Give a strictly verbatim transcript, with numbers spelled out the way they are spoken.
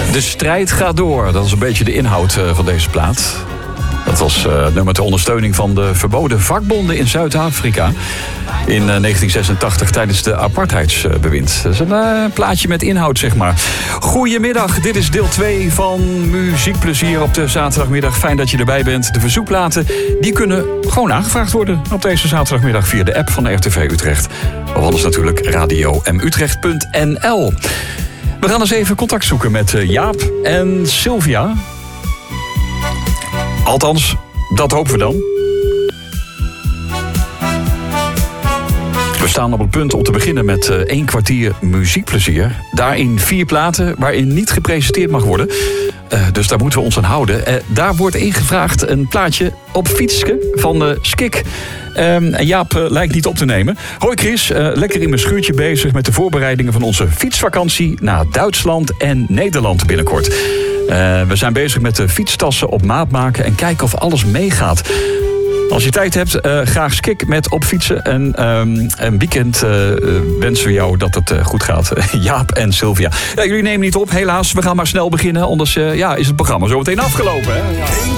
De strijd gaat door. Dat is een beetje de inhoud uh, van deze plaat. Dat was uh, nummer ter ondersteuning van de verboden vakbonden in Zuid-Afrika. In uh, negentien zesentachtig tijdens de apartheidsbewind. Dat is een uh, plaatje met inhoud, zeg maar. Goedemiddag, dit is deel twee van Muziekplezier op de zaterdagmiddag. Fijn dat je erbij bent. De verzoekplaten die kunnen gewoon aangevraagd worden op deze zaterdagmiddag via de app van R T V Utrecht. Of anders natuurlijk radio m utrecht punt n l. We gaan eens even contact zoeken met uh, Jaap en Sylvia. Althans, dat hopen we dan. We staan op het punt om te beginnen met uh, één kwartier muziekplezier. Daarin vier platen waarin niet gepresenteerd mag worden. Uh, dus daar moeten we ons aan houden. Uh, daar wordt ingevraagd een plaatje op fietsje van uh, Skik. Um, en Jaap uh, lijkt niet op te nemen. Hoi Chris, uh, lekker in mijn schuurtje bezig met de voorbereidingen van onze fietsvakantie naar Duitsland en Nederland binnenkort. Uh, we zijn bezig met de fietstassen op maat maken en kijken of alles meegaat. Als je tijd hebt, uh, graag Skik met opfietsen. En um, een weekend uh, wensen we jou dat het uh, goed gaat. Jaap en Sylvia. Ja, jullie nemen niet op, helaas. We gaan maar snel beginnen. Anders uh, ja, is het programma zo meteen afgelopen. Hè? Ja.